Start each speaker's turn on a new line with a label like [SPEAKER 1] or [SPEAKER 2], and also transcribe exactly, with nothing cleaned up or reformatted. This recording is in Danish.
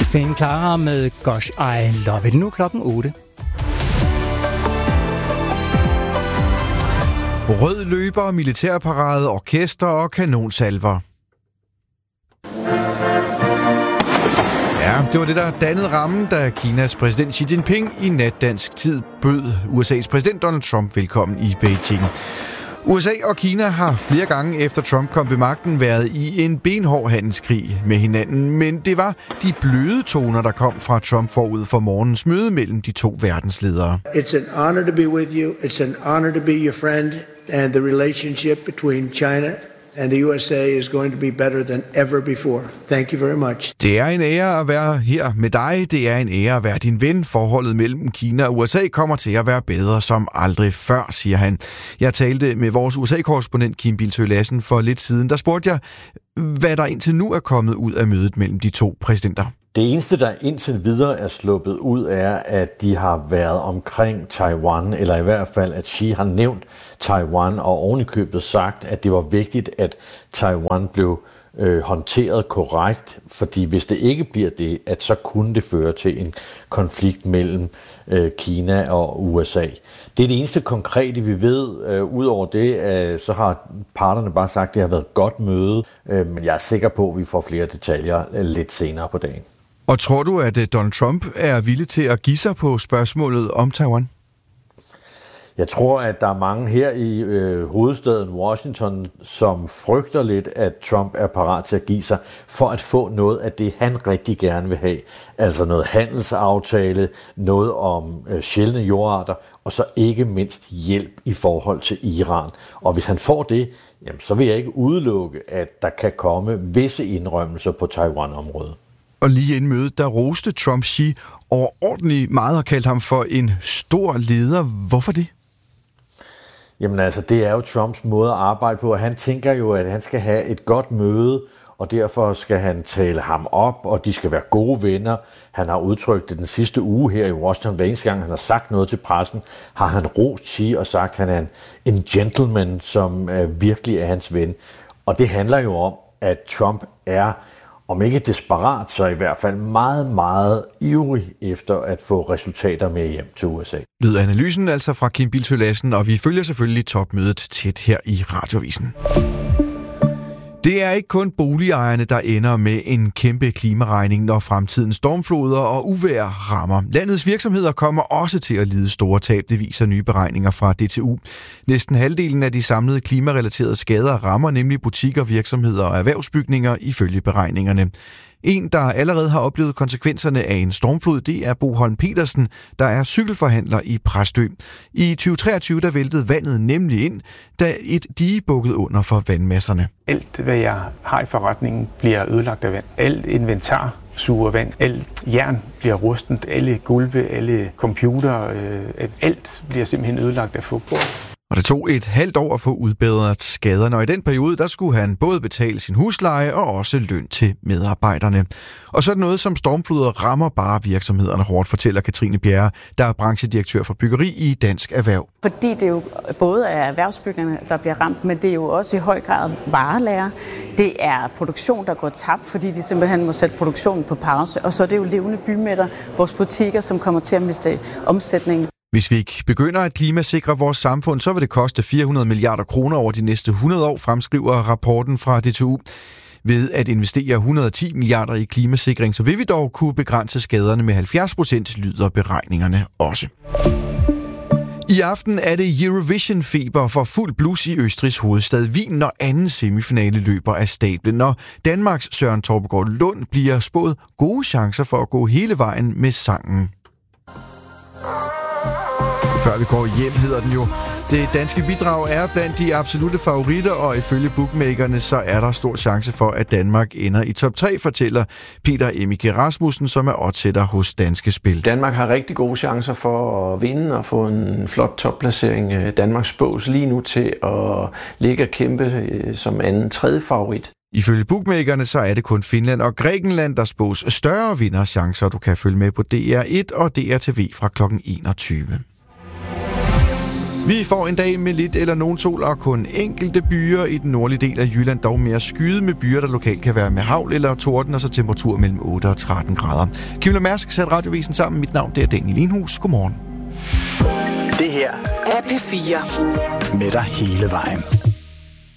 [SPEAKER 1] Christine Clara med Gosh, I Love It. Nu klokken otte.
[SPEAKER 2] Rød løber, militærparade, orkester og kanonsalver. Ja, det var det, der dannede rammen, da Kinas præsident Xi Jinping i natdansk tid bød U S A's præsident Donald Trump velkommen i Beijing. U S A og Kina har flere gange efter Trump kom ved magten været i en benhård handelskrig med hinanden, men det var de bløde toner, der kom fra Trump forud for morgens møde mellem de to verdensledere.
[SPEAKER 3] It's an honor to be with you. It's an honor to be your friend, and the relationship between China and the U S A is going to be better than ever before. Thank you very much.
[SPEAKER 2] Det er en ære at være her med dig. Det er en ære at være din ven. Forholdet mellem Kina og U S A kommer til at være bedre som aldrig før, siger han. Jeg talte med vores U S A-korrespondent Kim Bildsøe Lassen for lidt siden. Der spurgte jeg, hvad der indtil nu er kommet ud af mødet mellem de to præsidenter.
[SPEAKER 4] Det eneste, der indtil videre er sluppet ud, er, at de har været omkring Taiwan, eller i hvert fald, at Xi har nævnt Taiwan, og ovenikøbet sagt, at det var vigtigt, at Taiwan blev øh, håndteret korrekt, fordi hvis det ikke bliver det, at så kunne det føre til en konflikt mellem øh, Kina og U S A. Det er det eneste konkrete, vi ved. Øh, Udover det, øh, så har parterne bare sagt, at det har været et godt møde, øh, men jeg er sikker på, at vi får flere detaljer øh, lidt senere på dagen.
[SPEAKER 2] Og tror du, at Donald Trump er villig til at give sig på spørgsmålet om Taiwan?
[SPEAKER 4] Jeg tror, at der er mange her i øh, hovedstaden Washington, som frygter lidt, at Trump er parat til at give sig for at få noget af det, han rigtig gerne vil have. Altså noget handelsaftale, noget om øh, sjældne jordarter, og så ikke mindst hjælp i forhold til Iran. Og hvis han får det, jamen, så vil jeg ikke udelukke, at der kan komme visse indrømmelser på Taiwan-området.
[SPEAKER 2] Og lige inden mødet, der roste Trump Xi overordentligt meget og kaldte ham for en stor leder. Hvorfor det?
[SPEAKER 4] Jamen altså, det er jo Trumps måde at arbejde på, og han tænker jo, at han skal have et godt møde, og derfor skal han tale ham op, og de skal være gode venner. Han har udtrykt det den sidste uge her i Washington. Hver eneste gang han har sagt noget til pressen, har han rost Xi og sagt, at han er en, en gentleman, som uh, virkelig er hans ven. Og det handler jo om, at Trump er, om ikke desperat, så i hvert fald meget, meget ivrig efter at få resultater med hjem til U S A.
[SPEAKER 2] Lød analysen altså fra Kim Bildsøe Lassen, og vi følger selvfølgelig topmødet tæt her i Radioavisen. Det er ikke kun boligejerne, der ender med en kæmpe klimaregning, når fremtidens stormfloder og uvejr rammer. Landets virksomheder kommer også til at lide store tab, det viser nye beregninger fra D T U. Næsten halvdelen af de samlede klimarelaterede skader rammer nemlig butikker, virksomheder og erhvervsbygninger ifølge beregningerne. En, der allerede har oplevet konsekvenserne af en stormflod, det er Bo Holm Petersen, der er cykelforhandler i Præstø. I tyve treogtyve der væltede vandet nemlig ind, da et dige bukkede under for vandmasserne.
[SPEAKER 5] Alt, hvad jeg har i forretningen, bliver ødelagt af vand. Alt inventar suger vand. Alt jern bliver rustent. Alle gulve, alle computer, øh, alt bliver simpelthen ødelagt af fugt.
[SPEAKER 2] Og det tog et halvt år at få udbedret skaderne, og i den periode, der skulle han både betale sin husleje og også løn til medarbejderne. Og så er det noget, som stormfloder rammer bare virksomhederne hårdt, fortæller Katrine Bjerre, der er branchedirektør for byggeri i Dansk Erhverv.
[SPEAKER 6] Fordi det jo både er erhvervsbyggerne, der bliver ramt, men det er jo også i høj grad varelager. Det er produktion, der går tabt, fordi de simpelthen må sætte produktionen på pause. Og så er det jo levende bymidter, vores butikker, som kommer til at miste omsætning.
[SPEAKER 2] Hvis vi ikke begynder at klimasikre vores samfund, så vil det koste fire hundrede milliarder kroner over de næste hundrede år, fremskriver rapporten fra D T U. Ved at investere et hundrede og ti milliarder i klimasikring, så vil vi dog kunne begrænse skaderne med halvfjerds procent, lyder beregningerne også. I aften er det Eurovision-feber for fuld blus i Østrigs hovedstad Wien, når anden semifinale løber af stablen. Når Danmarks Søren Torpegaard Lund bliver spået gode chancer for at gå hele vejen med sangen. Før vi går hjem, hedder den jo. Det danske bidrag er blandt de absolutte favoritter, og ifølge bookmakerne, så er der stor chance for, at Danmark ender i top tre, fortæller Peter Emmike Rasmussen, som er oddsætter hos Danske Spil.
[SPEAKER 7] Danmark har rigtig gode chancer for at vinde og få en flot topplacering. Danmark spås lige nu til at ligge og kæmpe som anden tredje favorit.
[SPEAKER 2] Ifølge bookmakerne, så er det kun Finland og Grækenland, der spås større vinderchancer. Du kan følge med på D R et og D R T V fra klokken enogtyve. Vi får en dag med lidt eller nogen sol og kun enkelte byer i den nordlige del af Jylland, dog mere skyet med byer, der lokalt kan være med hagl eller torden, og så temperatur mellem otte og tretten grader. Kim Mærsk satte Radiovisen sammen. Mit navn det er Daniel Lienhus. Godmorgen.
[SPEAKER 8] Det her er P fire. Med dig hele vejen.